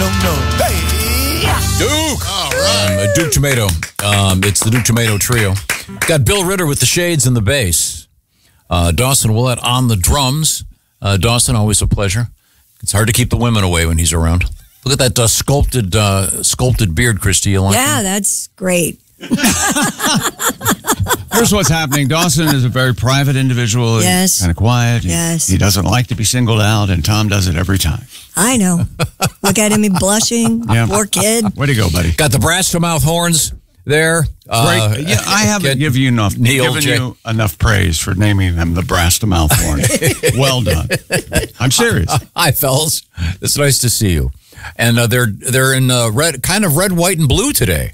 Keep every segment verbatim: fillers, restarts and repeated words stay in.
no, no. Hey, Duke. All right. Um, Duke Tomato. Um, it's the Duke Tomato Trio. Got Bill Ritter with the shades and the bass. Uh, Dawson Willett on the drums. Uh, Dawson, always a pleasure. It's hard to keep the women away when he's around. Look at that uh, sculpted uh, sculpted beard, Christy. You like Yeah, it? that's great. Here's what's happening. Dawson is a very private individual. Yes. Kind of quiet. He- Yes. He doesn't like to be singled out, and Tom does it every time. I know. Look at him, he's blushing. Yeah. Poor kid. Way to go, buddy. Got the brass to mouth horns there. Uh, Great. Yeah, I haven't get given you enough Neil given J. you enough praise for naming them the brass to mouth horn. Well done. I'm serious. Hi, fellas. It's nice to see you. And uh, they're they're in uh, red, kind of red, white, and blue today.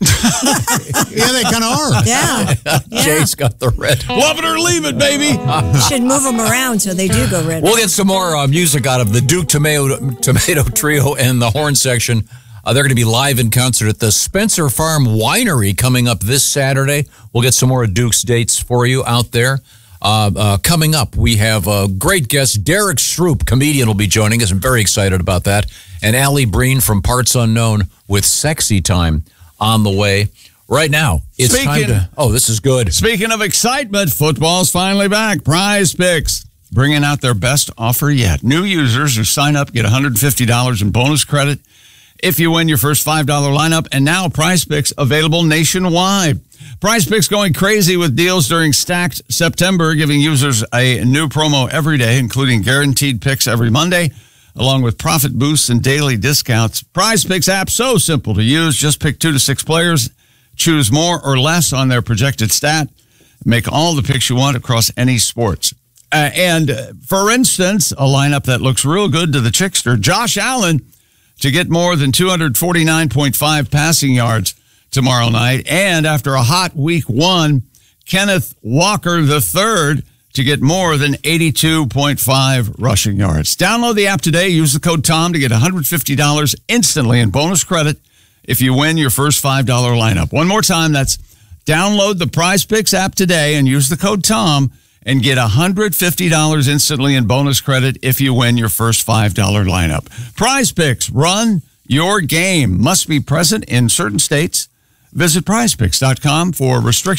Yeah, they kind of are. Yeah. yeah. Jay's got the red. Love it or leave it, baby. You should move them around so they do go red. We'll get some more uh, music out of the Duke Tomato, Tomato Trio and the horn section. Uh, they're going to be live in concert at the Spencer Farm Winery coming up this Saturday. We'll get some more of Duke's dates for you out there. Uh, uh, coming up, we have a great guest, Derek Stroop, comedian, will be joining us. I'm very excited about that. And Allie Breen from Parts Unknown with Sexy Time on the way. Right now, it's Speaking- time to... Oh, this is good. Speaking of excitement, football's finally back. Prize Picks bringing out their best offer yet. New users who sign up get one hundred fifty dollars in bonus credit if you win your first five dollar lineup. And now Prize Picks available nationwide. Prize Picks going crazy with deals during Stacked September, giving users a new promo every day, including guaranteed picks every Monday, along with profit boosts and daily discounts. Prize Picks app, so simple to use. Just pick two to six players, choose more or less on their projected stat, make all the picks you want across any sports. Uh, and uh, for instance, a lineup that looks real good to the Chickster, Josh Allen to get more than two hundred forty-nine point five passing yards tomorrow night. And after a hot week one, Kenneth Walker the third to get more than eighty-two point five rushing yards. Download the app today. Use the code TOM to get one hundred fifty dollars instantly in bonus credit if you win your first five dollar lineup. One more time, that's download the Prize Picks app today and use the code TOM and get one hundred fifty dollars instantly in bonus credit if you win your first five dollar lineup. Prize Picks, run your game. Must be present in certain states. Visit prize picks dot com for restrictions.